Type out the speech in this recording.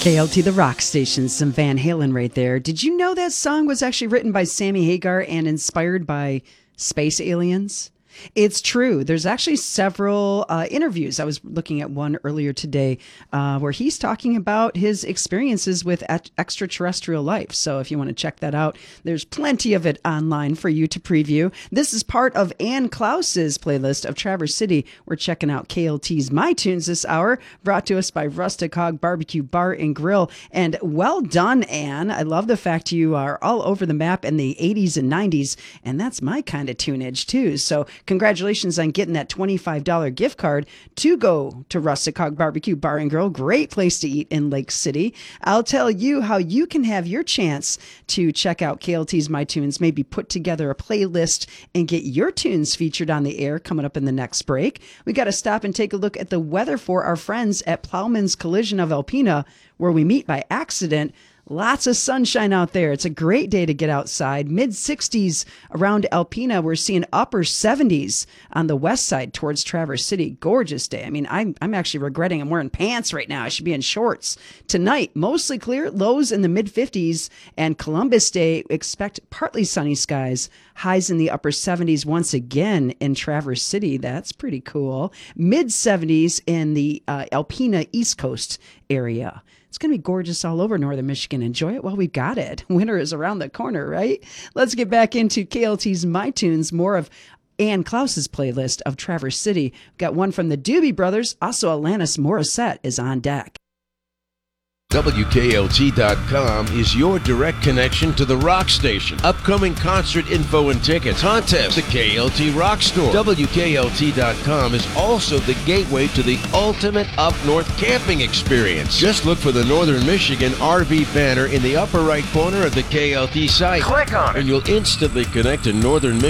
KLT, the rock station, some Van Halen right there. Did you know that song was actually written by Sammy Hagar and inspired by space aliens? It's true. There's actually several interviews. I was looking at one earlier today where he's talking about his experiences with extraterrestrial life. So if you want to check that out, there's plenty of it online for you to preview. This is part of Ann Klaus's playlist of Traverse City. We're checking out KLT's My Tunes this hour, brought to us by Rustic Hog Barbecue Bar and Grill. And well done, Ann. I love the fact you are all over the map in the 80s and 90s, and that's my kind of tunage too. So congratulations on getting that $25 gift card to go to Rustic Hog Barbecue Bar and Grill. Great place to eat in Lake City. I'll tell you how you can have your chance to check out KLT's My Tunes, maybe put together a playlist and get your tunes featured on the air coming up in the next break. We got to stop and take a look at the weather for our friends at Plowman's Collision of Alpena, where we meet by accident. Lots of sunshine out there. It's a great day to get outside. Mid-60s around Alpena. We're seeing upper 70s on the west side towards Traverse City. Gorgeous day. I mean, I'm actually regretting I'm wearing pants right now. I should be in shorts. Tonight, mostly clear. Lows in the mid-50s. And Columbus Day, expect partly sunny skies. Highs in the upper 70s once again in Traverse City. That's pretty cool. Mid-70s in the Alpena East Coast area. It's going to be gorgeous all over northern Michigan. Enjoy it while we've got it. Winter is around the corner, right? Let's get back into KLT's My Tunes, more of Ann Klaus's playlist of Traverse City. We've got one from the Doobie Brothers. Also, Alanis Morissette is on deck. WKLT.com is your direct connection to the rock station. Upcoming concert info and tickets, contests, the KLT Rock Store. WKLT.com is also the gateway to the ultimate up-north camping experience. Just look for the Northern Michigan RV banner in the upper right corner of the KLT site. Click on it, and you'll instantly connect to Northern Michigan